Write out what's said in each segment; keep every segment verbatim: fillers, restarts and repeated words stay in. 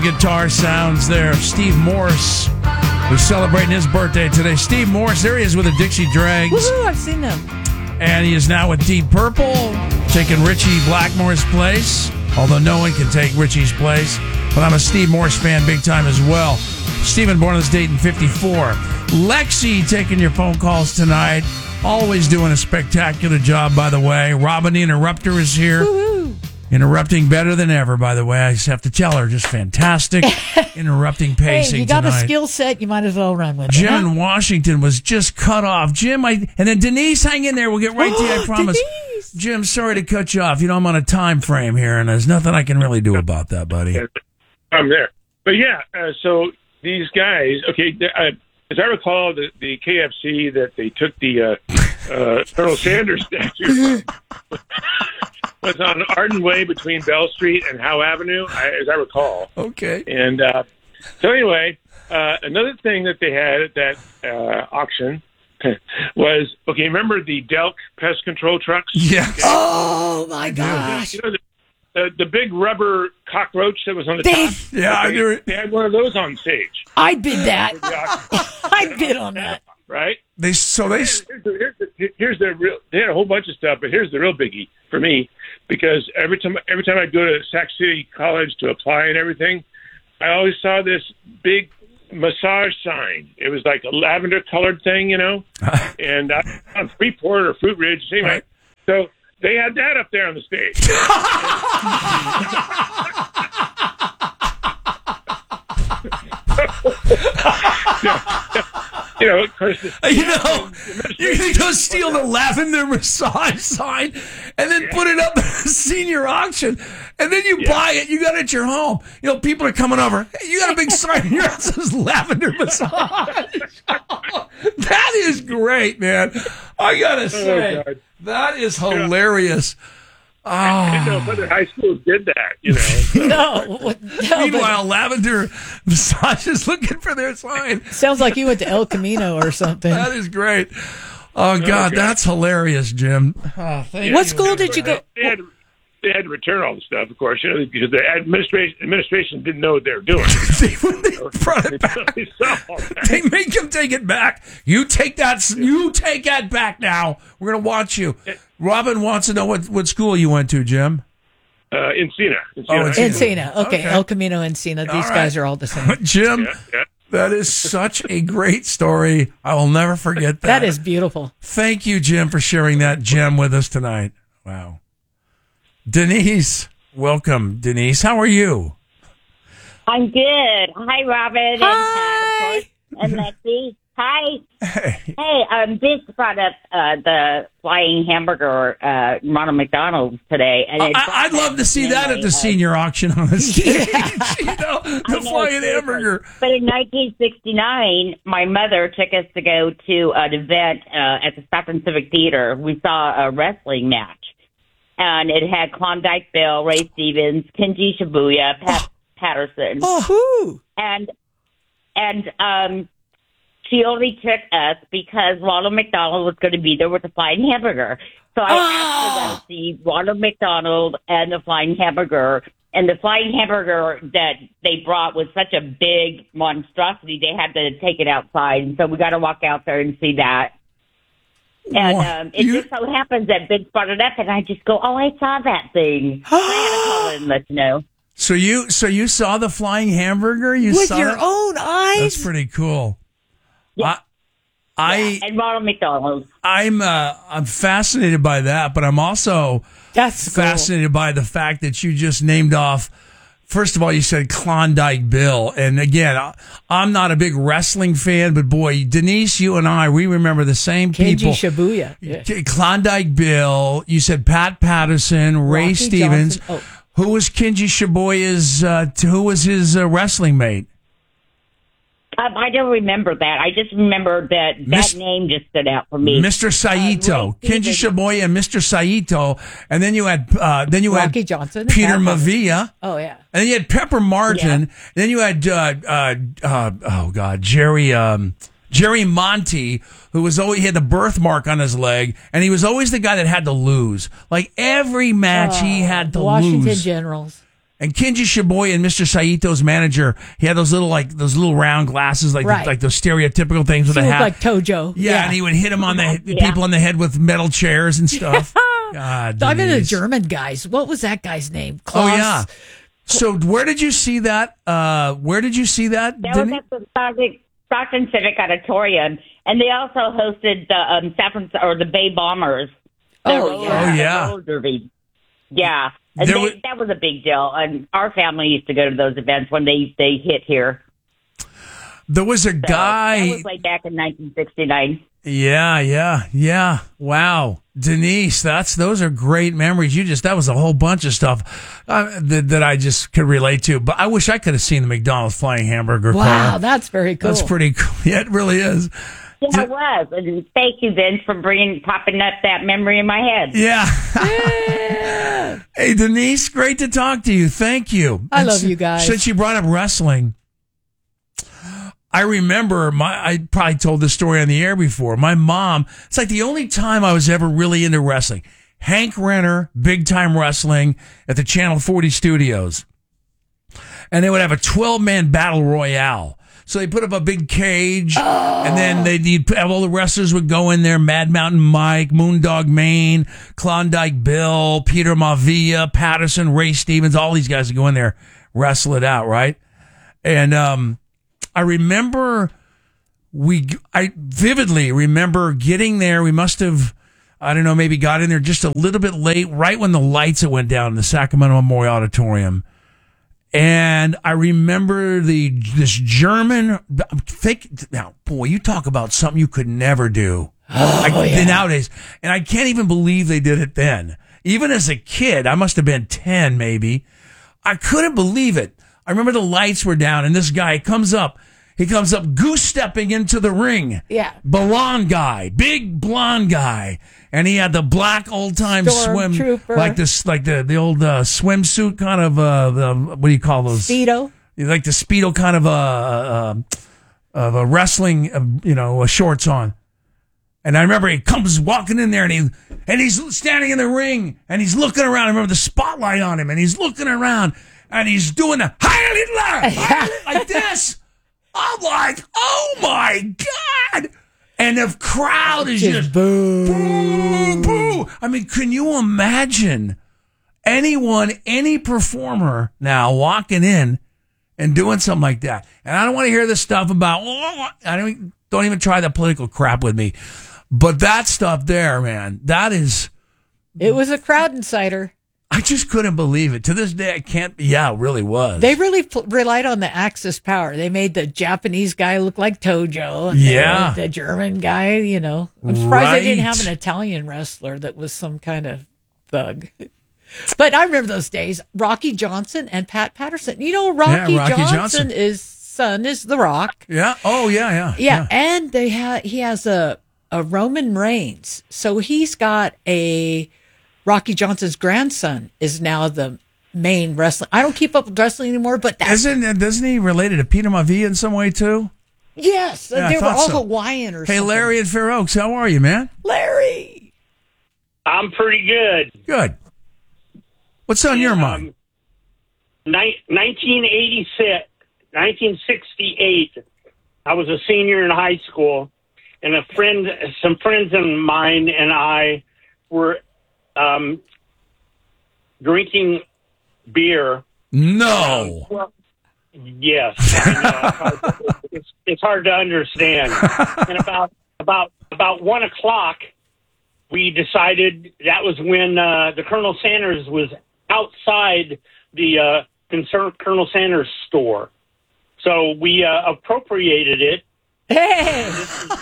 Guitar sounds there of Steve Morse, who's celebrating his birthday today. Steve Morse, there he is with the Dixie Dregs. Woohoo, I've seen them. And he is now with Deep Purple, taking Richie Blackmore's place, although no one can take Richie's place. But I'm a Steve Morse fan big time as well. Stephen born on this date in fifty-four. Lexi taking your phone calls tonight. Always doing a spectacular job, by the way. Robin the Interrupter is here. Woohoo. Interrupting better than ever, by the way. I just have to tell her, just fantastic interrupting pacing Hey, you got tonight. a skill set, you might as well run with Jim it. in Huh? Washington was just cut off. Jim, I and then Denise, hang in there. We'll get right to you, I promise. Denise. Jim, sorry to cut you off. You know, I'm on a time frame here, and there's nothing I can really do about that, buddy. I'm there. But yeah, uh, so these guys, okay, uh, as I recall, the, the K F C that they took the uh, uh, Colonel Sanders statue from was on Arden Way between Bell Street and Howe Avenue, I, as I recall. Okay. And uh, so anyway, uh, another thing that they had at that uh, auction was, okay, remember the Delk pest control trucks? Yes. Oh, my gosh. You know, the, the, the big rubber cockroach that was on the They- top? Yeah, I they, knew it. They had one of those on stage. I bid that. Yeah, I bid on that. right? They so they Here's the, here's, the, here's the real. They had a whole bunch of stuff, but here's the real biggie for me, because every time every time I go to Sac City College to apply and everything, I always saw this big massage sign. It was like a lavender colored thing, you know, and uh, on Freeport or Fruit Ridge, anyway. Right. So they had that up there on the stage. You know, of course, You know, you're going to go steal the lavender massage sign and then put it up at a senior auction, and then you Yeah. buy it. You got it at your home. You know, people are coming over. Hey, you got a big sign in your house that says lavender massage. That is great, man. I got to say, God. that is hilarious. I didn't know if other high schools did that, you know. So. No. what- no but Meanwhile, lavender massage is looking for their sign. sounds like you went to El Camino or something. That is great. Oh, God, Okay. that's hilarious, Jim. Oh, thank What you. school did you go? They had, they had to return all the stuff, of course, you know, because the administration administration didn't know what they were doing. They, when they brought it back, They saw all that. they make him take it back. You take that. You take that back now. We're gonna watch you. Robin wants to know what, what school you went to, Jim. Uh, Encina. Encina. Oh, Encina. Encina. Okay. Okay. El Camino, Encina. These All right. guys are all the same. Jim, Yeah, yeah. that is such a great story. I will never forget that. That is beautiful. Thank you, Jim, for sharing that gem with us tonight. Wow. Denise, welcome, Denise. How are you? I'm good. Hi, Robin. Hi. And, Pat, of course, and Lexi. Hi. Hey. Hey, um, this brought up uh, the flying hamburger, uh, Ronald McDonald today. And it I, brought I'd love to see that at memory the of- senior auction on the stage. You know, I the know, flying seriously. hamburger. But in nineteen sixty-nine, my mother took us to go to an event uh, at the Stockton Civic Theater. We saw a wrestling match. And it had Klondike Bill, Ray Stevens, Kenji Shibuya, Pat Patterson. Oh, and and um, she only took us because Ronald McDonald was going to be there with the flying hamburger. So I asked her to see Ronald McDonald and the flying hamburger. And the flying hamburger that they brought was such a big monstrosity, they had to take it outside. And so we got to walk out there and see that. And What? um, it You- just so happens that Vince brought it up, and I just go, "Oh, I saw that thing." So I had to call in and let you know. So you so you saw the flying hamburger? You with saw your it? own eyes. That's pretty cool. Yeah. I Yeah, and Ronald McDonald. I I'm uh, I'm fascinated by that, but I'm also That's cool. fascinated by the fact that you just named off. First of all, you said Klondike Bill, and again, I, I'm not a big wrestling fan, but boy, Denise, you and I, we remember the same Kenji people. Shibuya. Yeah. Klondike Bill. You said Pat Patterson, Ray Rocky Stevens. Johnson. Oh. Who was Kenji Shibuya's? Uh, t- who was his uh, wrestling mate? Um, I don't remember that. I just remember that that Miss- name just stood out for me. Mister Saito, Uh, Ray Kenji Stevens. Shibuya, and Mister Saito, and then you had uh, then you Rocky had Johnson and Peter Pat Patterson. Mavia, Oh, yeah. and then you had Pepper Martin, Yeah. and then you had uh, uh, uh, oh god, Jerry um, Jerry Monty, who was always he had the birthmark on his leg, and he was always the guy that had to lose. Like every match, he had to The Washington lose. Generals. And Kenji Shibuya and Mister Saito's manager, he had those little like those little round glasses, like Right. like those stereotypical things with He a looked hat. like Tojo. yeah, Yeah. and he would hit him on the Yeah. people on the head with metal chairs and stuff. God, I mean, the Denise. German guys. What was that guy's name? Oh Klaus? yeah. So where did you see that? Uh, where did you see that? That was Denise? at the Stockton, Stockton Civic Auditorium, and they also hosted the um, San Francisco or the Bay Bombers. The Oh, roller- yeah. Oh, the yeah. roller derby. Yeah, and There they, was- that was a big deal. And our family used to go to those events when they they hit here. There was a So guy. that was like back in nineteen sixty-nine. Yeah, yeah, yeah. Wow, Denise, that's those are great memories. You just that was a whole bunch of stuff uh, that, that I just could relate to. But I wish I could have seen the McDonald's flying hamburger Wow, car. that's very cool. That's pretty cool. Yeah, it really is. Yeah, it was. And thank you, Vince, for bringing popping up that memory in my head. Yeah. Hey, Denise, great to talk to you. Thank you. I And love s- you guys. Since you brought up wrestling, I remember my, I probably told this story on the air before. My mom, it's like the only time I was ever really into wrestling. Hank Renner, big time wrestling at the Channel forty studios. And they would have a twelve man battle royale. So they put up a big cage, and then they would all the wrestlers would go in there. Mad Mountain Mike, Moondog Maine, Klondike Bill, Peter Maivia, Patterson, Ray Stevens, all these guys would go in there, wrestle it out, right? And um, I remember we, I vividly remember getting there. We must have, I don't know, maybe got in there just a little bit late, right when the lights went down in the Sacramento Memorial Auditorium. And I remember the this German fake. Now, boy, you talk about something you could never do Oh, I, yeah. nowadays, and I can't even believe they did it then. Even as a kid, I must have been ten, maybe. I couldn't believe it. I remember the lights were down, and this guy comes up. He comes up, goose stepping into the ring. Yeah. Blonde guy, big blonde guy, and he had the black old time swim, Stormtrooper. like this, like the the old uh, swimsuit kind of uh, the, what do you call those? Speedo. Like the speedo kind of a uh, of a wrestling, uh, you know, uh, shorts on. And I remember he comes walking in there, and he and he's standing in the ring, and he's looking around. I remember the spotlight on him, and he's looking around, and he's doing the Heil Hitler, Heil Hitler, like this. I'm like, oh my God. And the crowd is just boo, boo, boo. I mean, can you imagine anyone, any performer now walking in and doing something like that? And I don't want to hear this stuff about, oh, I don't, don't even try that political crap with me. But that stuff there, man, that is, It was a crowd insider. I just couldn't believe it. To this day, I can't, yeah, it really was. They really pl- relied on the Axis power. They made the Japanese guy look like Tojo. And Yeah. The, the German guy, you know. I'm surprised they didn't Right. have an Italian wrestler that was some kind of thug. But I remember those days. Rocky Johnson and Pat Patterson. You know, Rocky, Rocky Johnson, Johnson. is son is The Rock. yeah. Oh, yeah, yeah. Yeah, and they ha- he has a, a Roman Reigns. So he's got a Rocky Johnson's grandson is now the main wrestling. I don't keep up with wrestling anymore, but that's Isn't, isn't he related to Peter Maivia in some way, too? yes, Yeah, I they were thought all so. Hawaiian or Hey, something. Larry at Fair Oaks, how are you, man? Larry. I'm pretty good. Good. What's on your mind? Um, ni- nineteen eighty-six, nineteen sixty-eight, I was a senior in high school, and a friend, some friends of mine and I were um, drinking beer. No. Well, yes, I know. It's, it's hard to understand. And about about about one o'clock, we decided that was when uh, the Colonel Sanders was outside the uh, concern Colonel Sanders store. So we uh, appropriated it. Hey.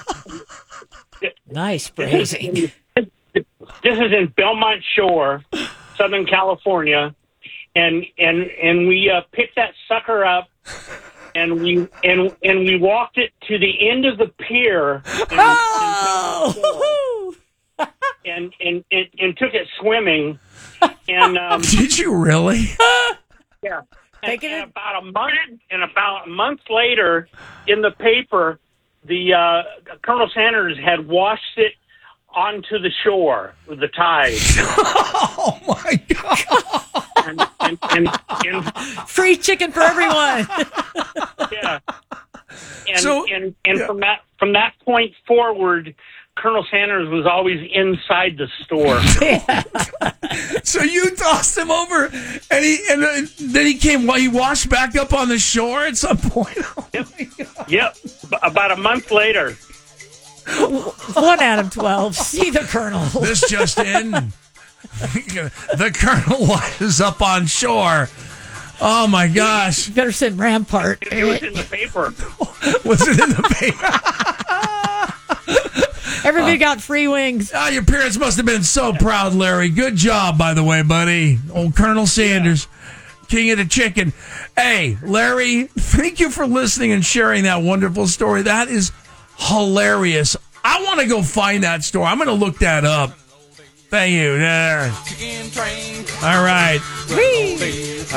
Nice This phrasing. is, this is in Belmont Shore, Southern California, and and and we uh, picked that sucker up, and we and and we walked it to the end of the pier, and, Oh! and, and, and, and took it swimming, and um, Did you really? yeah, and, Taking and it- about a month and about a month later, in the paper, the uh, Colonel Sanders had washed it onto the shore with the tide. Oh, my God. and, and and, and, and Free chicken for everyone. yeah. And So- and, and yeah. from that from that point forward, Colonel Sanders was always inside the store. So you tossed him over, and he and uh, then he came. Well, he washed back up on the shore at some point. Yep. B- About a month later. One out of twelve. See the Colonel. This just in: the Colonel was up on shore. Oh my gosh! Better send Rampart. It was in the paper. Was it in the paper? Everybody got free wings. Oh, your parents must have been so proud, Larry. Good job, by the way, buddy. Old Colonel Sanders, king of the chicken. Hey, Larry, thank you for listening and sharing that wonderful story. That is hilarious. I want to go find that story. I'm going to look that up. Thank you. There. All right. Whee!